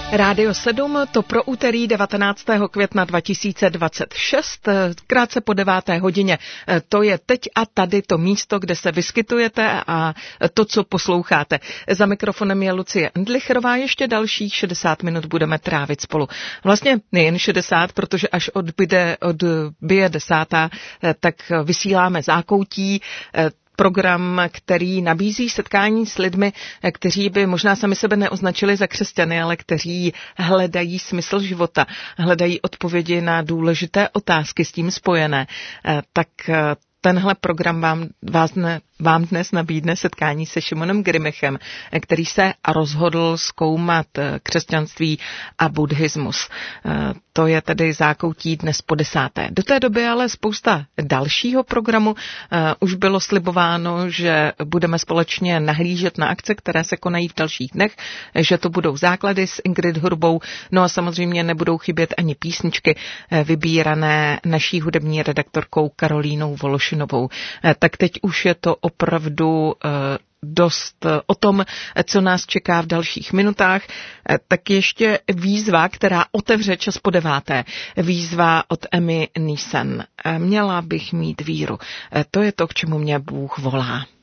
Rádio 7, to pro úterý 19. května 2026, krátce po 9. hodině. To je teď a tady to místo, kde se vyskytujete a to, co posloucháte. Za mikrofonem je Lucie Endlicherová, ještě dalších 60 minut budeme trávit spolu. Vlastně nejen 60, protože až odbije 10, tak vysíláme Zákoutí, program, který nabízí setkání s lidmi, kteří by možná sami sebe neoznačili za křesťany, ale kteří hledají smysl života, hledají odpovědi na důležité otázky s tím spojené. Tak tenhle program vám dnes nabídne setkání se Šimonem Grimichem, který se rozhodl zkoumat křesťanství a buddhismus. To je tedy Zákoutí dnes po 10. Do té doby ale spousta dalšího programu. Už bylo slibováno, že budeme společně nahlížet na akce, které se konají v dalších dnech, že to budou základy s Ingrid Hrubou, no a samozřejmě nebudou chybět ani písničky vybírané naší hudební redaktorkou Karolínou Vološinovou. Tak teď už je to opravdu dost o tom, co nás čeká v dalších minutách. Tak ještě výzva, která otevře čas po 9. Výzva od Emmy Neeson. Měla bych mít víru. To je to, k čemu mě Bůh volá.